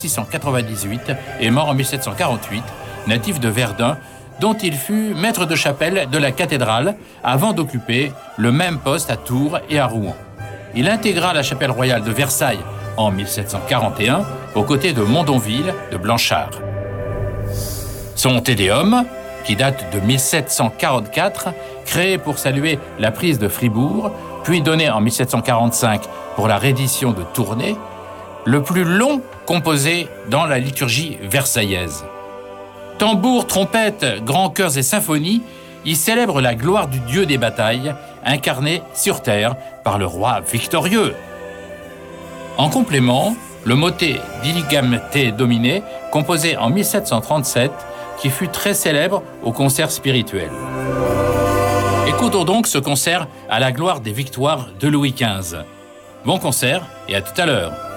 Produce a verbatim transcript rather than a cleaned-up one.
mille six cent quatre-vingt-dix-huit et mort en mille sept cent quarante-huit, natif de Verdun, dont il fut maître de chapelle de la cathédrale avant d'occuper le même poste à Tours et à Rouen. Il intégra la chapelle royale de Versailles en mille sept cent quarante et un aux côtés de Mondonville de Blanchard. Son Te Deum, qui date de mille sept cent quarante-quatre, créé pour saluer la prise de Fribourg, puis donné en mille sept cent quarante-cinq pour la reddition de Tournai, le plus long composé dans la liturgie versaillaise. Tambours, trompettes, grands chœurs et symphonies y célèbrent la gloire du dieu des batailles, incarné sur terre par le roi victorieux. En complément, le motet Diligam te Domine, composé en mille sept cent trente-sept, qui fut très célèbre au concert spirituel. Écoutons donc ce concert à la gloire des victoires de Louis quinze. Bon concert et à tout à l'heure.